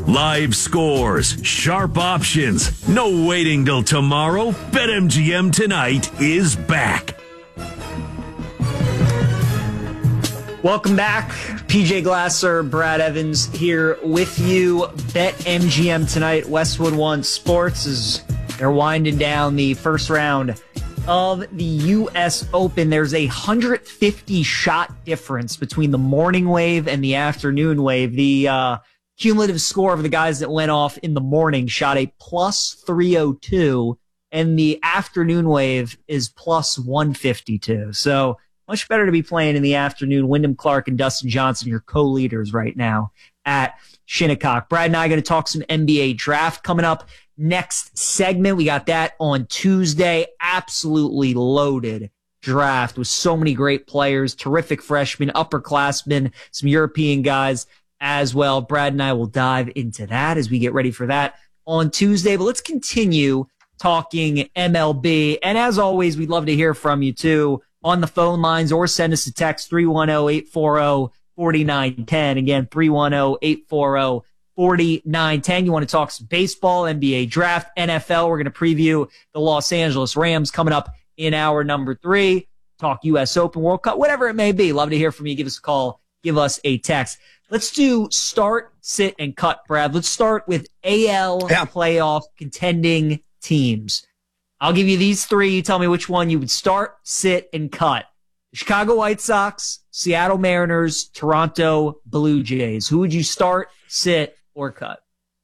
Live scores, sharp options, no waiting till tomorrow. BetMGM Tonight is back. Welcome back. PJ Glasser, Brad Evans here with you. BetMGM Tonight, Westwood One Sports, as they're winding down the first round of the U.S. Open. There's a 150 shot difference between the morning wave and the afternoon wave. The cumulative score of the guys that went off in the morning shot a plus 302, and the afternoon wave is plus 152. So much better to be playing in the afternoon. Wyndham Clark and Dustin Johnson, your co-leaders right now at Shinnecock. Brad and I are going to talk some NBA draft coming up next segment. We got that on Tuesday. Absolutely loaded draft with so many great players, terrific freshmen, upperclassmen, some European guys as well. Brad and I will dive into that as we get ready for that on Tuesday. But let's continue talking MLB. And as always, we'd love to hear from you too on the phone lines, or send us a text 310-840-4910. Again, 310-840-4910. You want to talk some baseball, NBA draft, NFL. We're going to preview the Los Angeles Rams coming up in hour number 3. Talk U.S. Open, World Cup, whatever it may be. Love to hear from you. Give us a call. Give us a text. Let's do start, sit, and cut, Brad. Let's start with AL playoff contending teams. I'll give you these 3. You tell me which one you would start, sit, and cut. Chicago White Sox, Seattle Mariners, Toronto Blue Jays. Who would you start, sit, or cut?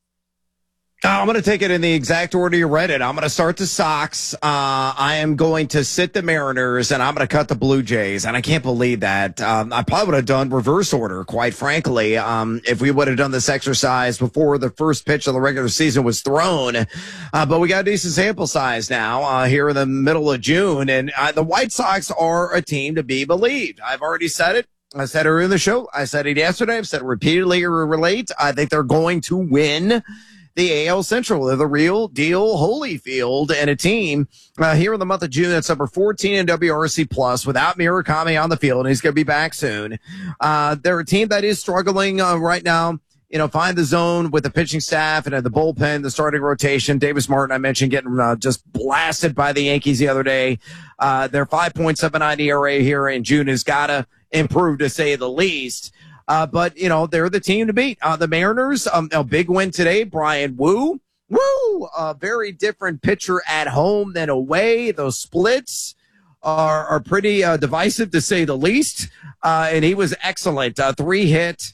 I'm going to take it in the exact order you read it. I'm going to start the Sox. I am going to sit the Mariners, and I'm going to cut the Blue Jays. And I can't believe that. I probably would have done reverse order, quite frankly, if we would have done this exercise before the first pitch of the regular season was thrown. But we got a decent sample size now here in the middle of June. And the White Sox are a team to be believed. I've already said it. I said it earlier in the show. I said it yesterday. I've said it repeatedly or relate. I think they're going to win the AL Central. They're the real deal Holyfield, and a team here in the month of June that's number 14 in WRC plus without Murakami on the field, and he's going to be back soon. They're a team that is struggling right now. Find the zone with the pitching staff and the bullpen, the starting rotation. Davis Martin, I mentioned, getting just blasted by the Yankees the other day. Their 5.79 ERA here in June has got to improve, to say the least. But they're the team to beat. The Mariners, a big win today. Brian Wu, a very different pitcher at home than away. Those splits are pretty divisive, to say the least. And he was excellent. 3-hit,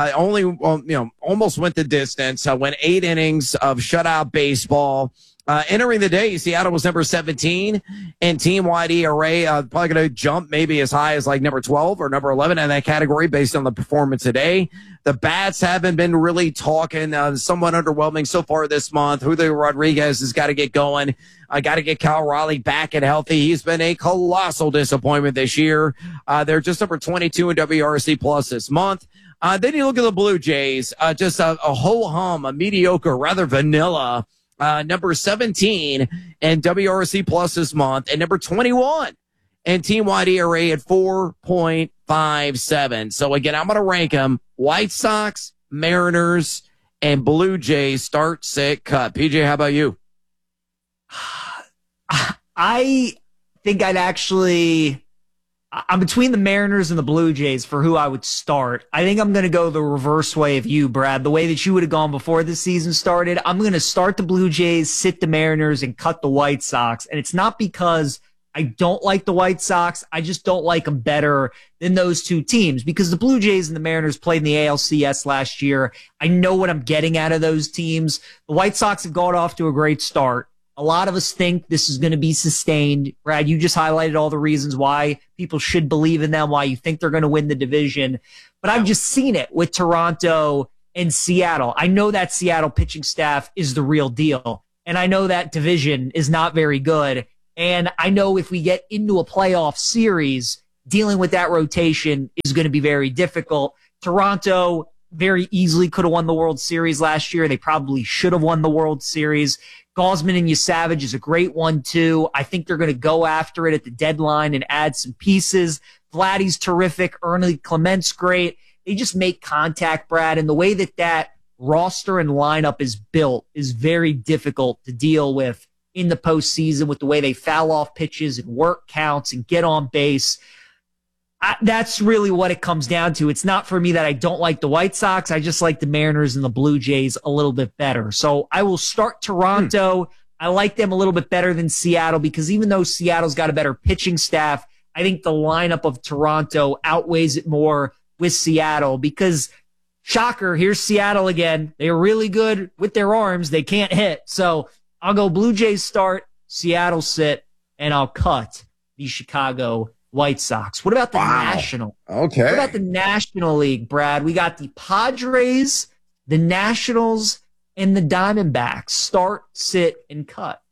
almost went the distance. Went 8 innings of shutout baseball. Entering the day, Seattle was number 17 in team-wide ERA. Probably going to jump maybe as high as like number 12 or number 11 in that category based on the performance today. The bats haven't been really talking, somewhat underwhelming so far this month. Julio Rodriguez has got to get going. I got to get Cal Raleigh back and healthy. He's been a colossal disappointment this year. They're just number 22 in WRC plus this month. Then you look at the Blue Jays, just a ho-hum, a mediocre, rather vanilla number 17 in WRC plus this month, and number 21 in team-wide ERA at 4.57. So again, I'm going to rank them: White Sox, Mariners, and Blue Jays. Start, sit, cut. PJ, how about you? I think I'm between the Mariners and the Blue Jays for who I would start. I think I'm going to go the reverse way of you, Brad, the way that you would have gone before the season started. I'm going to start the Blue Jays, sit the Mariners, and cut the White Sox. And it's not because I don't like the White Sox. I just don't like them better than those two teams, because the Blue Jays and the Mariners played in the ALCS last year. I know what I'm getting out of those teams. The White Sox have gone off to a great start. A lot of us think this is going to be sustained. Brad, you just highlighted all the reasons why people should believe in them, why you think they're going to win the division. But I've just seen it with Toronto and Seattle. I know that Seattle pitching staff is the real deal. And I know that division is not very good. And I know if we get into a playoff series, dealing with that rotation is going to be very difficult. Toronto very easily could have won the World Series last year. They probably should have won the World Series. Gausman and Yusavage is a great one, too. I think they're going to go after it at the deadline and add some pieces. Vladdy's terrific. Ernie Clement's great. They just make contact, Brad, and the way that roster and lineup is built is very difficult to deal with in the postseason with the way they foul off pitches and work counts and get on base. That's really what it comes down to. It's not for me that I don't like the White Sox. I just like the Mariners and the Blue Jays a little bit better. So I will start Toronto. I like them a little bit better than Seattle because even though Seattle's got a better pitching staff, I think the lineup of Toronto outweighs it more with Seattle because, shocker, here's Seattle again. They're really good with their arms. They can't hit. So I'll go Blue Jays start, Seattle sit, and I'll cut the Chicago White Sox. What about the National? Okay. What about the National League, Brad? We got the Padres, the Nationals, and the Diamondbacks. Start, sit, and cut.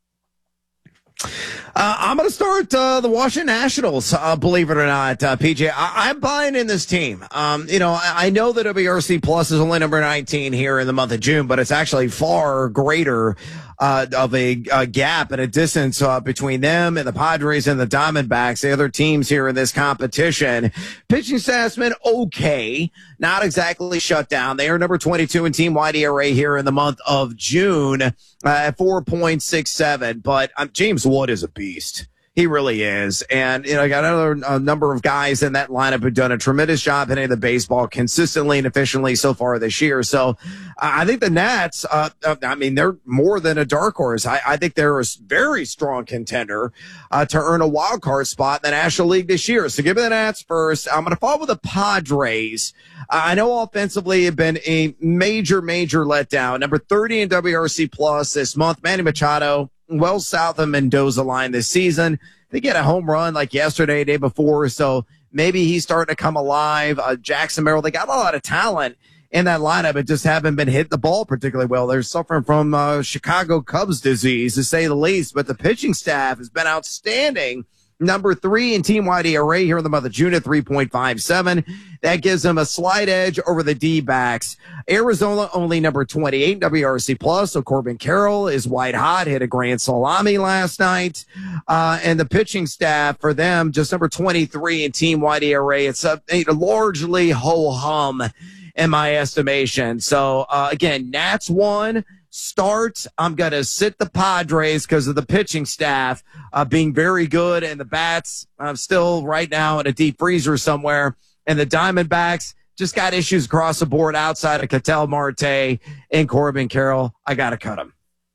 I'm going to start the Washington Nationals, believe it or not, PJ. I'm buying in this team. I know that WRC Plus is only number 19 here in the month of June, but it's actually far greater of a gap and a distance between them and the Padres and the Diamondbacks, the other teams here in this competition. Pitching staff's been okay, not exactly shut down. They are number 22 in team-wide ERA here in the month of June at 4.67. But James Wood is a beast. He really is. And, I got another number of guys in that lineup who've done a tremendous job hitting the baseball consistently and efficiently so far this year. So I think the Nats, they're more than a dark horse. I think they're a very strong contender to earn a wild card spot in the National League this year. So give me the Nats first. I'm going to follow with the Padres. I know offensively have been a major, major letdown. Number 30 in WRC Plus this month, Manny Machado, well south of Mendoza line this season. They get a home run like yesterday, day before, so maybe he's starting to come alive. Jackson Merrill, they got a lot of talent in that lineup, but just haven't been hitting the ball particularly well. They're suffering from Chicago Cubs disease, to say the least, but the pitching staff has been outstanding. Number 3 in team-wide ERA here in the month of June at 3.57. That gives them a slight edge over the D-backs. Arizona only number 28 WRC Plus, so Corbin Carroll is white hot, hit a grand salami last night. And the pitching staff for them, just number 23 in team-wide ERA. It's largely ho-hum in my estimation. So, again, Nats 1. Start. I'm going to sit the Padres because of the pitching staff being very good, and the bats still right now in a deep freezer somewhere. And the Diamondbacks just got issues across the board outside of Ketel Marte and Corbin Carroll. I got to cut them.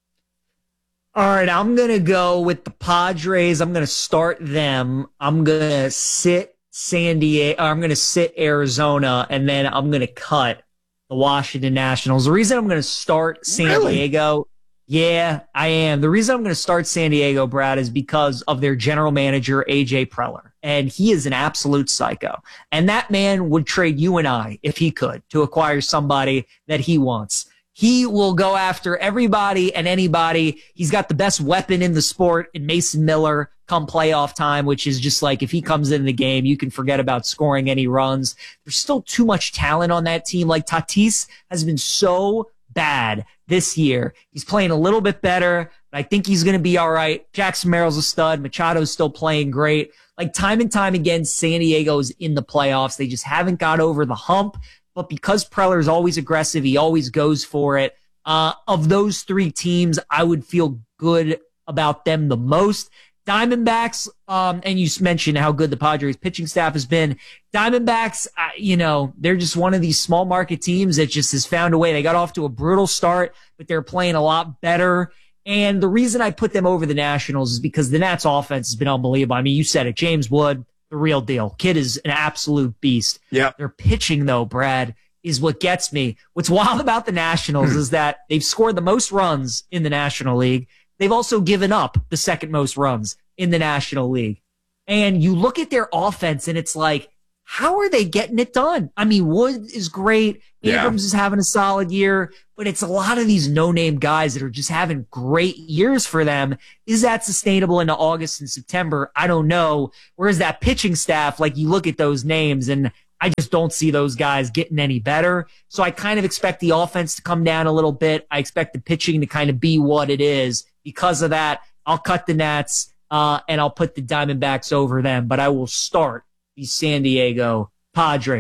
All right, I'm going to go with the Padres. I'm going to start them. I'm going to sit San Diego. I'm going to sit Arizona, and then I'm going to cut the Washington Nationals. The reason I'm going to start San Diego, yeah, I am. The reason I'm going to start San Diego, Brad, is because of their general manager, AJ Preller. And he is an absolute psycho. And that man would trade you and I, if he could, to acquire somebody that he wants. He will go after everybody and anybody. He's got the best weapon in the sport in Mason Miller come playoff time, which is just like if he comes in the game, you can forget about scoring any runs. There's still too much talent on that team. Like Tatis has been so bad this year. He's playing a little bit better, but I think he's going to be all right. Jackson Merrill's a stud. Machado's still playing great. Like time and time again, San Diego's in the playoffs. They just haven't got over the hump. But because Preller's always aggressive, he always goes for it. Of those 3 teams, I would feel good about them the most. Diamondbacks, and you mentioned how good the Padres pitching staff has been. Diamondbacks, they're just one of these small market teams that just has found a way. They got off to a brutal start, but they're playing a lot better. And the reason I put them over the Nationals is because the Nats offense has been unbelievable. I mean, you said it, James Wood, the real deal. Kid is an absolute beast. Yeah. Their pitching, though, Brad, is what gets me. What's wild about the Nationals is that they've scored the most runs in the National League. They've also given up the second most runs in the National League. And you look at their offense, and it's like, how are they getting it done? I mean, Wood is great. Abrams is having a solid year, but it's a lot of these no-name guys that are just having great years for them. Is that sustainable into August and September? I don't know. Whereas that pitching staff, like you look at those names, and I just don't see those guys getting any better. So I kind of expect the offense to come down a little bit. I expect the pitching to kind of be what it is. Because of that, I'll cut the Nats, and I'll put the Diamondbacks over them, but I will start the San Diego Padres.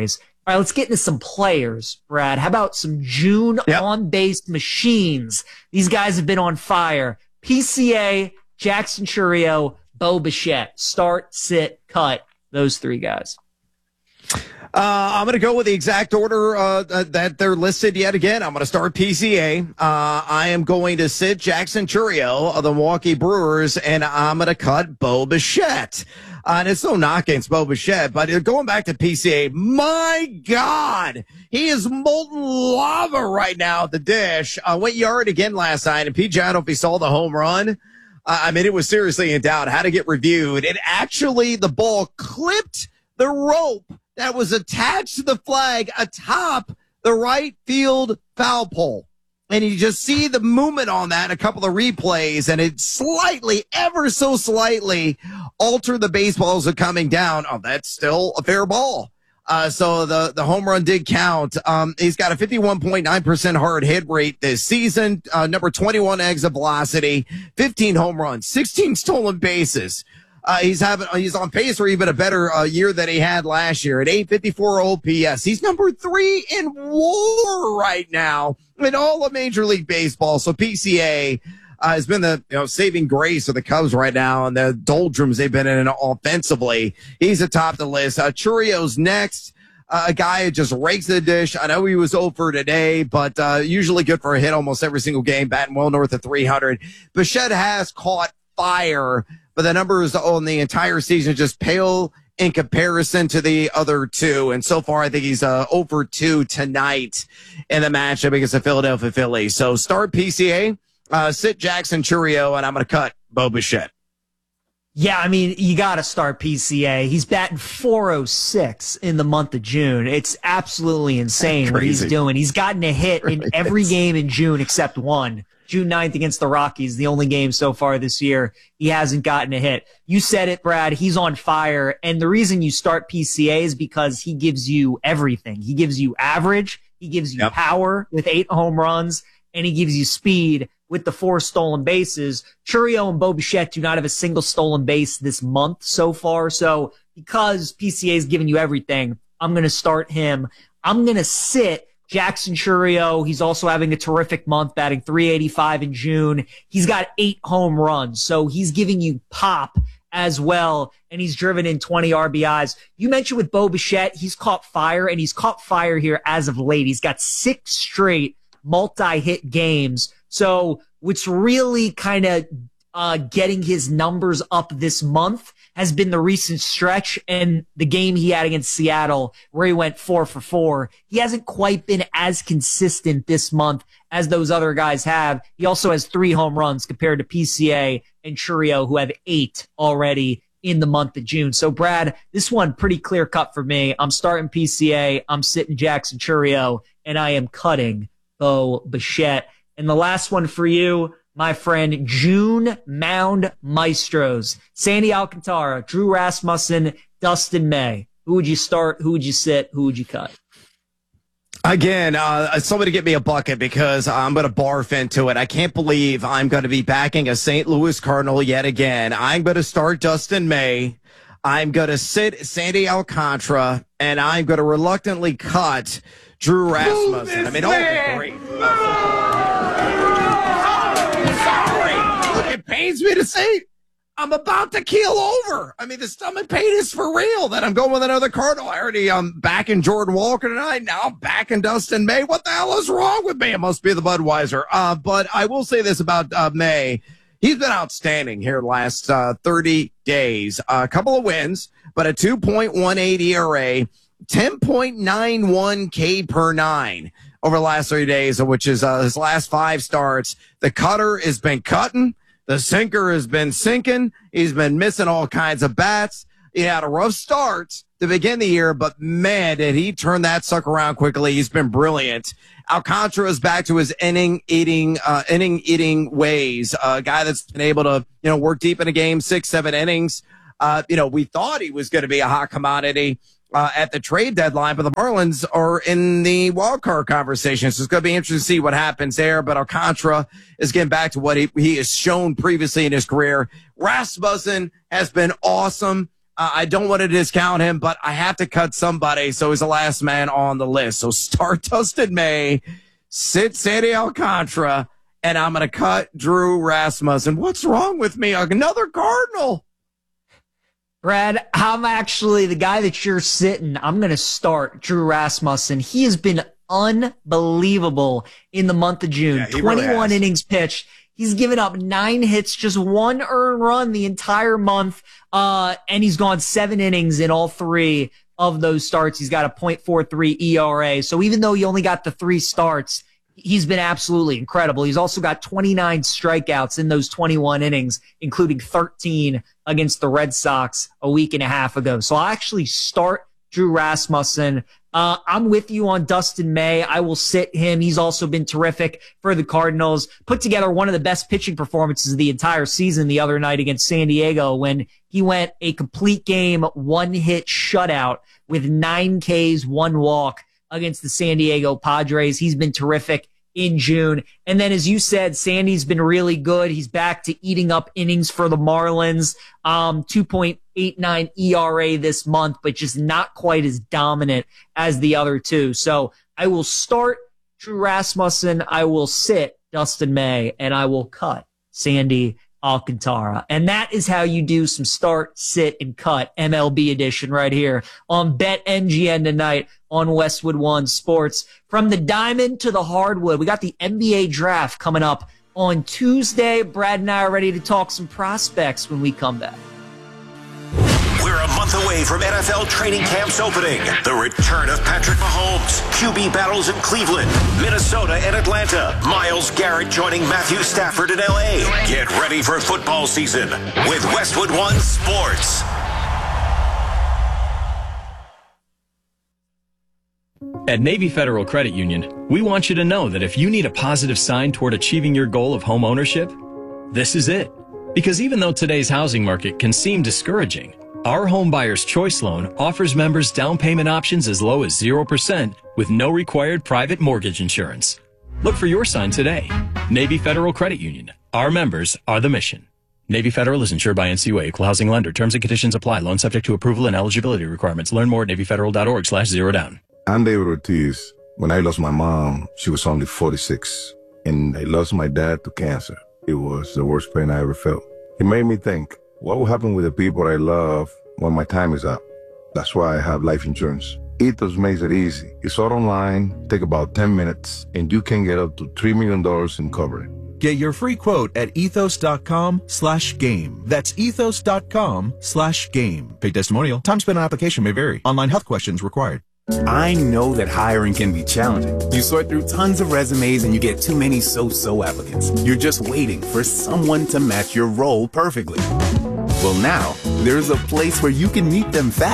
All right, let's get into some players, Brad. How about some June on-base machines? These guys have been on fire. PCA, Jackson Chourio, Bo Bichette. Start, sit, cut. Those three guys. I'm going to go with the exact order that they're listed yet again. I'm going to start PCA. I am going to sit Jackson Chourio of the Milwaukee Brewers, and I'm going to cut Bo Bichette. And it's no knock against Bo Bichette, but going back to PCA, my God, he is molten lava right now at the dish. Went yard again last night, and PJ, I don't know if he saw the home run. I mean, it was seriously in doubt. Had to get reviewed. It actually, the ball clipped the rope that was attached to the flag atop the right field foul pole. And you just see the movement on that in a couple of replays, and it slightly, ever so slightly, altered the baseballs are coming down. Oh, that's still a fair ball. So the home run did count. He's got a 51.9% hard hit rate this season, number 21 exit velocity, 15 home runs, 16 stolen bases. He's on pace for even a better year than he had last year at 854 OPS. He's number 3 in WAR right now in all of Major League Baseball. So PCA has been the saving grace of the Cubs right now, and the doldrums they've been in offensively. He's atop the list. Chourio's next. A guy who just rakes the dish. I know he was over today, but usually good for a hit almost every single game, batting well north of 300. Bichette has caught fire, but the numbers on the entire season just pale in comparison to the other two. And so far, I think he's over 2 tonight in the matchup against the Philadelphia Phillies. So start PCA, sit Jackson Chourio, and I'm going to cut Bo Bichette. Yeah, I mean, you got to start PCA. He's batting .406 in the month of June. It's absolutely insane what he's doing. He's gotten a hit in every game in June except one. June 9th against the Rockies, the only game so far this year. He hasn't gotten a hit. You said it, Brad. He's on fire. And the reason you start PCA is because he gives you everything. He gives you average. He gives you power with 8 home runs. And he gives you speed with the 4 stolen bases. Chourio and Bo Bichette do not have a single stolen base this month so far. So because PCA is giving you everything, I'm going to start him. I'm going to sit Jackson Chourio. He's also having a terrific month, batting .385 in June. He's got 8 home runs, so he's giving you pop as well, and he's driven in 20 RBIs. You mentioned with Bo Bichette, he's caught fire, and he's caught fire here as of late. He's got 6 straight multi-hit games. So what's really kind of getting his numbers up this month has been the recent stretch and the game he had against Seattle where he went 4 for 4. He hasn't quite been as consistent this month as those other guys have. He also has 3 home runs compared to PCA and Chourio, who have 8 already in the month of June. So, Brad, this one pretty clear cut for me. I'm starting PCA, I'm sitting Jackson Chourio, and I am cutting Bo Bichette. And the last one for you, my friend, June Mound Maestros. Sandy Alcantara, Drew Rasmussen, Dustin May. Who would you start? Who would you sit? Who would you cut? Again, somebody get me a bucket because I'm going to barf into it. I can't believe I'm going to be backing a St. Louis Cardinal yet again. I'm going to start Dustin May. I'm going to sit Sandy Alcantara, and I'm going to reluctantly cut Drew Rasmussen. I mean, oh, great. It pains me to say I'm about to keel over. I mean, the stomach pain is for real that I'm going with another Cardinal. I already backing Jordan Walker tonight. Now I'm backing Dustin May. What the hell is wrong with me? It must be the Budweiser. But I will say this about May. He's been outstanding here the last 30 days. A couple of wins, but a 2.18 ERA, 10.91 K per 9 over the last 30 days, which is his last 5 starts. The cutter has been cutting. The sinker has been sinking. He's been missing all kinds of bats. He had a rough start to begin the year, but man, did he turn that sucker around quickly. He's been brilliant. Alcantara is back to his inning eating ways. A guy that's been able to, work deep in a game, 6-7 innings. We thought he was going to be a hot commodity at the trade deadline, but the Marlins are in the wild card conversation. So it's going to be interesting to see what happens there. But Alcantara is getting back to what he has shown previously in his career. Rasmussen has been awesome. I don't want to discount him, but I have to cut somebody, so he's the last man on the list. So start Dustin May, sit Sandy Alcantara, and I'm going to cut Drew Rasmussen. What's wrong with me? Another Cardinal. Brad, I'm actually the guy that you're sitting. I'm going to start Drew Rasmussen. He has been unbelievable in the month of June. Yeah, 21 really innings pitched. He's given up 9 hits, just 1 earned run the entire month. And he's gone 7 innings in all 3 of those starts. He's got a .43 ERA. So even though he only got the 3 starts, he's been absolutely incredible. He's also got 29 strikeouts in those 21 innings, including 13 against the Red Sox a week and a half ago. So I'll actually start Drew Rasmussen. I'm with you on Dustin May. I will sit him. He's also been terrific for the Cardinals. Put together one of the best pitching performances of the entire season the other night against San Diego when he went a complete game, 1-hit shutout with 9 Ks, 1 walk against the San Diego Padres. He's been terrific in June. And then, as you said, Sandy's been really good. He's back to eating up innings for the Marlins. 2.89 ERA this month, but just not quite as dominant as the other 2. So I will start Drew Rasmussen. I will sit Dustin May, and I will cut Sandy Alcantara. And that is how you do some start, sit, and cut MLB edition right here on BetMGM tonight on Westwood One Sports. From the diamond to the hardwood, we got the NBA draft coming up on Tuesday. Brad and I are ready to talk some prospects when we come back. We're a month away from NFL training camps opening. The return of Patrick Mahomes, QB battles in Cleveland, Minnesota, and Atlanta. Myles Garrett joining Matthew Stafford in LA. Get ready for football season with Westwood One Sports. At Navy Federal Credit Union, we want you to know that if you need a positive sign toward achieving your goal of home ownership, this is it. Because even though today's housing market can seem discouraging, our Home Buyer's Choice Loan offers members down payment options as low as 0% with no required private mortgage insurance. Look for your sign today. Navy Federal Credit Union. Our members are the mission. Navy Federal is insured by NCUA, Equal Housing Lender. Terms and conditions apply. Loan subject to approval and eligibility requirements. Learn more at NavyFederal.org/zerodown. I'm David Ortiz. When I lost my mom, she was only 46, and I lost my dad to cancer. It was the worst pain I ever felt. It made me think, what will happen with the people I love when my time is up? That's why I have life insurance. Ethos makes it easy. It's all online, take about 10 minutes, and you can get up to $3 million in coverage. Get your free quote at ethos.com/game. That's ethos.com/game. Paid testimonial. Time spent on application may vary. Online health questions required. I know that hiring can be challenging. You sort through tons of resumes and you get too many so-so applicants. You're just waiting for someone to match your role perfectly. Well, now, there's a place where you can meet them fast.